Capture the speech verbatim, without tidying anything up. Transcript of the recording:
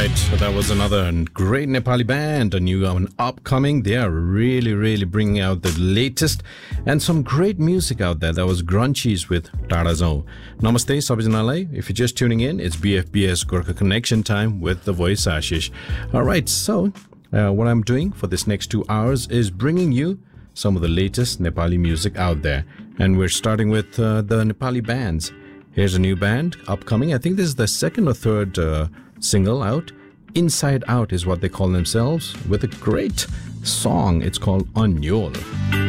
right, so that was another great Nepali band, a new one upcoming. They are really, really bringing out the latest and some great music out there. That was Grunchies with Tara Zau. Namaste, sabajanaलाई. If you're just tuning in, it's B F B S Gorkha Connection time with the voice Ashish. All right, so uh, what I'm doing for this next two hours is bringing you some of the latest Nepali music out there. And we're starting with uh, the Nepali bands. Here's a new band upcoming. I think this is the second or third uh, single out. Inside Out is what they call themselves, with a great song. It's called Anyol.